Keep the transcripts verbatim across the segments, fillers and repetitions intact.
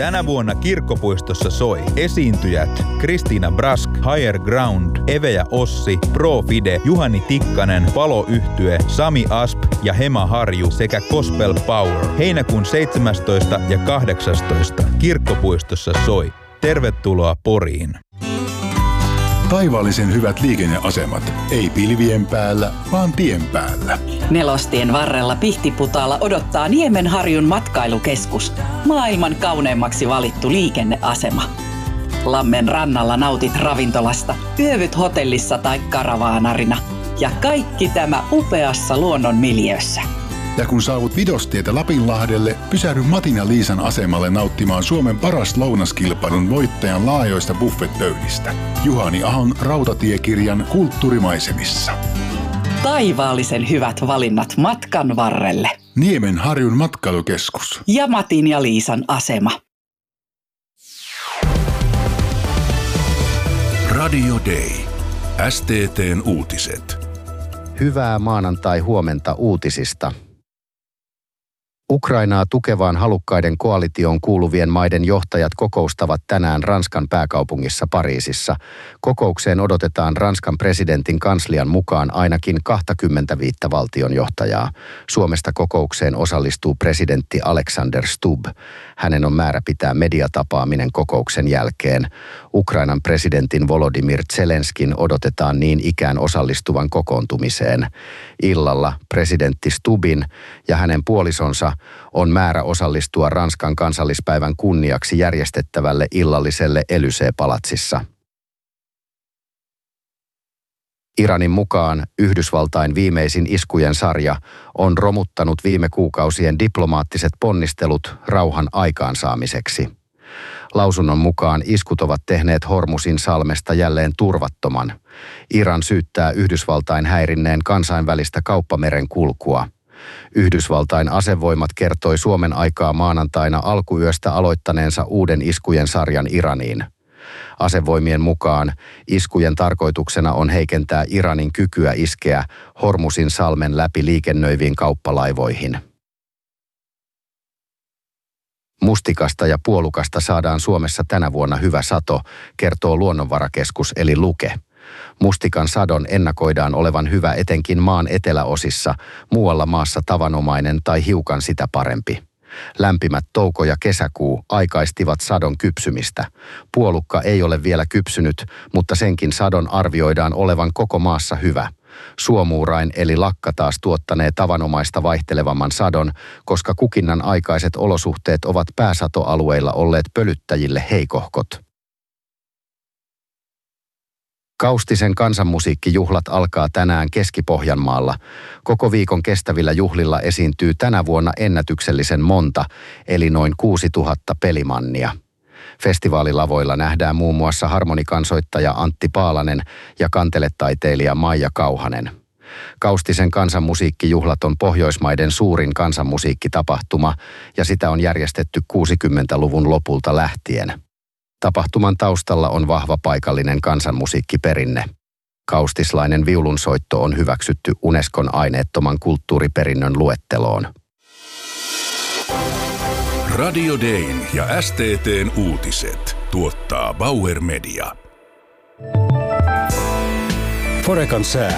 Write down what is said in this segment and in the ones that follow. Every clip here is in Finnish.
Tänä vuonna Kirkkopuistossa soi esiintyjät Kristiina Brask, Higher Ground, Eve ja Ossi, Pro Fide, Juhani Tikkanen, Palo-yhtye, Sami Asp ja Hema Harju sekä Gospel Power. Heinäkuun seitsemästoista ja kahdeksastoista Kirkkopuistossa soi. Tervetuloa Poriin. Taivaallisen hyvät liikenneasemat. Ei pilvien päällä, vaan tien päällä. Nelostien varrella Pihtiputaalla odottaa Niemenharjun matkailukeskus. Maailman kauneimmaksi valittu liikenneasema. Lammen rannalla nautit ravintolasta, yövyt hotellissa tai karavaanarina. Ja kaikki tämä upeassa luonnon miljöössä. Ja kun saavut Vidostietä Lapinlahdelle, pysähdy Matin ja Liisan asemalle nauttimaan Suomen paras lounaskilpailun voittajan laajoista buffetpöydistä. Juhani Ahon rautatiekirjan Kulttuurimaisemissa. Taivaallisen hyvät valinnat matkan varrelle. Niemenharjun matkailukeskus. Ja Matin ja Liisan asema. Radio Day. S T T:n uutiset. Hyvää maanantai-huomenta uutisista. Ukrainaa tukevaan halukkaiden koalitioon kuuluvien maiden johtajat kokoustavat tänään Ranskan pääkaupungissa Pariisissa. Kokoukseen odotetaan Ranskan presidentin kanslian mukaan ainakin kaksikymmentäviisi valtionjohtajaa. Suomesta kokoukseen osallistuu presidentti Alexander Stubb. Hänen on määrä pitää mediatapaaminen kokouksen jälkeen. Ukrainan presidentin Volodymyr Zelenskin odotetaan niin ikään osallistuvan kokoontumiseen. Illalla presidentti Stubbin ja hänen puolisonsa on määrä osallistua Ranskan kansallispäivän kunniaksi järjestettävälle illalliselle Élysée-palatsissa. Iranin mukaan Yhdysvaltain viimeisin iskujen sarja on romuttanut viime kuukausien diplomaattiset ponnistelut rauhan aikaansaamiseksi. Lausunnon mukaan iskut ovat tehneet Hormuzin salmesta jälleen turvattoman. Iran syyttää Yhdysvaltain häirinneen kansainvälistä kauppameren kulkua. Yhdysvaltain asevoimat kertoi Suomen aikaa maanantaina alkuyöstä aloittaneensa uuden iskujen sarjan Iraniin. Asevoimien mukaan iskujen tarkoituksena on heikentää Iranin kykyä iskeä Hormuzin salmen läpi liikennöiviin kauppalaivoihin. Mustikasta ja puolukasta saadaan Suomessa tänä vuonna hyvä sato, kertoo Luonnonvarakeskus eli Luke. Mustikan sadon ennakoidaan olevan hyvä etenkin maan eteläosissa, muualla maassa tavanomainen tai hiukan sitä parempi. Lämpimät touko ja kesäkuu aikaistivat sadon kypsymistä. Puolukka ei ole vielä kypsynyt, mutta senkin sadon arvioidaan olevan koko maassa hyvä. Suomuurain eli lakka taas tuottanee tavanomaista vaihtelevamman sadon, koska kukinnan aikaiset olosuhteet ovat pääsatoalueilla olleet pölyttäjille heikohkot. Kaustisen kansanmusiikkijuhlat alkaa tänään Keski-Pohjanmaalla. Koko viikon kestävillä juhlilla esiintyy tänä vuonna ennätyksellisen monta, eli noin kuusituhatta pelimannia. Festivaalilavoilla nähdään muun muassa harmonikansoittaja Antti Paalanen ja kanteletaiteilija Maija Kauhanen. Kaustisen kansanmusiikkijuhlat on Pohjoismaiden suurin kansanmusiikkitapahtuma ja sitä on järjestetty kuusikymmentäluvun lopulta lähtien. Tapahtuman taustalla on vahva paikallinen kansanmusiikkiperinne. Kaustislainen viulunsoitto on hyväksytty Unescon aineettoman kulttuuriperinnön luetteloon. Radio Dayn ja S T T:n uutiset tuottaa Bauer Media. Forekan sää.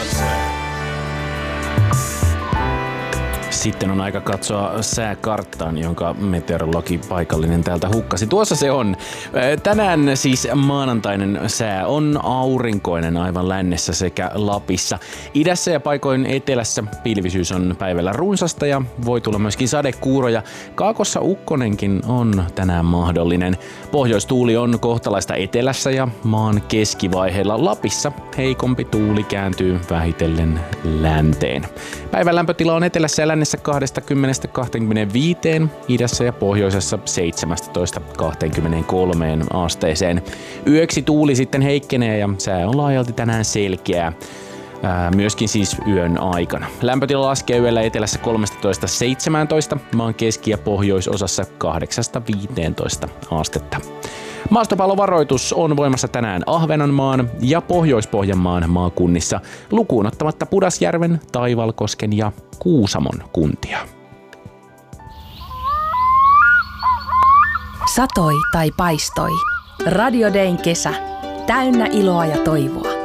Sitten on aika katsoa sääkarttaan, jonka meteorologi paikallinen täältä hukkasi. Tuossa se on. Tänään siis maanantainen sää on aurinkoinen aivan lännessä sekä Lapissa. Idässä ja paikoin etelässä pilvisyys on päivällä runsasta ja voi tulla myöskin sadekuuroja. Kaakossa ukkonenkin on tänään mahdollinen. Pohjoistuuli on kohtalaista etelässä ja maan keskivaiheilla. Lapissa heikompi tuuli kääntyy vähitellen länteen. Päivän lämpötila on etelässä ja lännessä kaksikymmentä kaksikymmentäviisi, idässä ja pohjoisessa seitsemäntoista kaksikymmentäkolme asteeseen. Yöksi tuuli sitten heikkenee ja sää on laajalti tänään selkeää. Ää, myöskin siis yön aikana. Lämpötila laskee yöllä etelässä kolmetoista seitsemäntoista, maan keski- ja pohjoisosassa kahdeksasta viiteentoista astetta. Maastopallovaroitus on voimassa tänään Ahvenanmaan ja Pohjois-Pohjanmaan maakunnissa, lukuun ottamatta Pudasjärven, Taivalkosken ja Kuusamon kuntia. Satoi tai paistoi. Radio Dayn kesä. Täynnä iloa ja toivoa.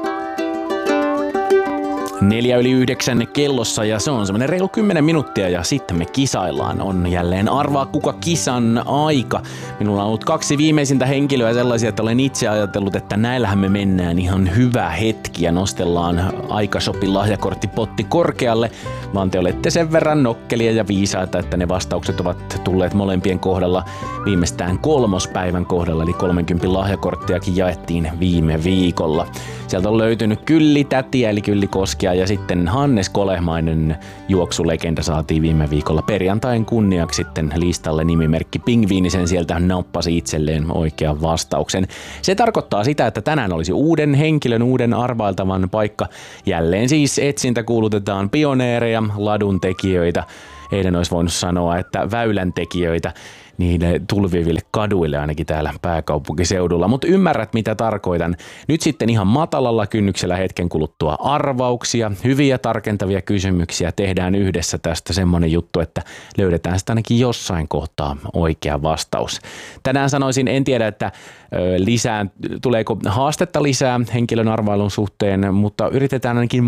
Neljä yli yhdeksän kellossa ja se on semmoinen reilu kymmenen minuuttia ja sitten me kisaillaan. On jälleen arvaa kuka kisan aika. Minulla on ollut kaksi viimeisintä henkilöä sellaisia, että olen itse ajatellut, että näillähän me mennään ihan hyvä hetki ja nostellaan Aikashopin lahjakorttipotti korkealle, vaan te olette sen verran nokkelia ja viisaita, että ne vastaukset ovat tulleet molempien kohdalla viimeistään kolmospäivän kohdalla, eli kolmenkympin lahjakorttiakin jaettiin viime viikolla. Sieltä on löytynyt Kylli Tätiä eli Kylli Koskia ja sitten Hannes Kolehmainen juoksulegenda saatiin viime viikolla perjantain kunniaksi sitten listalle nimimerkki Pingviinisen sieltä nappasi itselleen oikean vastauksen. Se tarkoittaa sitä, että tänään olisi uuden henkilön, uuden arvailtavan paikka. Jälleen siis etsintä kuulutetaan pioneereja, ladun tekijöitä. Eilen olisi voinut sanoa, että väylän tekijöitä niille tulviville kaduille ainakin täällä pääkaupunkiseudulla, mutta ymmärrät mitä tarkoitan. Nyt sitten ihan matalalla kynnyksellä hetken kuluttua arvauksia, hyviä tarkentavia kysymyksiä, tehdään yhdessä tästä semmoinen juttu, että löydetään sitä ainakin jossain kohtaa oikea vastaus. Tänään sanoisin, en tiedä, että lisää, tuleeko haastetta lisää henkilön arvailun suhteen, mutta yritetään ainakin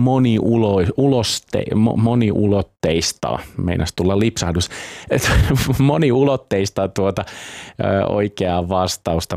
moniuloste, moniulotteistaa, meinas tulla lipsahdus, moniulotteistaa tuota ö, oikeaa vastausta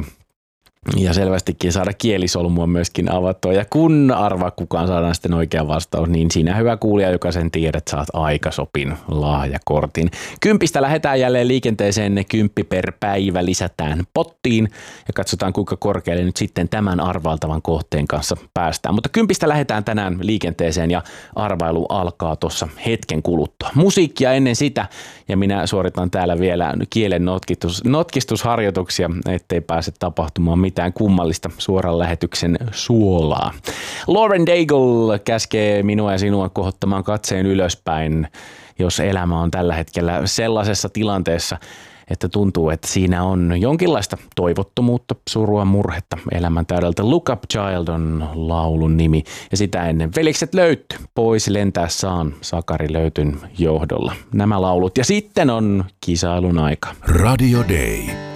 ja selvästikin saada kielisolmua myöskin avattua. Ja kun arvaa kukaan saadaan sitten oikea vastaus, niin sinä hyvä kuulija, joka sen tiedät, saat Aikashopin lahjakortin. Kympistä lähdetään jälleen liikenteeseen, kymppi per päivä lisätään pottiin ja katsotaan kuinka korkealle nyt sitten tämän arvailtavan kohteen kanssa päästään. Mutta kympistä lähdetään tänään liikenteeseen ja arvailu alkaa tuossa hetken kuluttua. Musiikkia ennen sitä ja minä suoritan täällä vielä kielen notkistus, notkistusharjoituksia, ettei pääse tapahtumaan mitään. Mitään kummallista suoran lähetyksen suolaa. Lauren Daigle käskee minua ja sinua kohottamaan katseen ylöspäin, jos elämä on tällä hetkellä sellaisessa tilanteessa, että tuntuu, että siinä on jonkinlaista toivottomuutta, surua, murhetta elämän täydeltä. Look Up Child on laulun nimi ja sitä ennen Velikset löytty, pois lentää saan, Sakari Löytyn johdolla. Nämä laulut ja sitten on kisailun aika. Radio Day.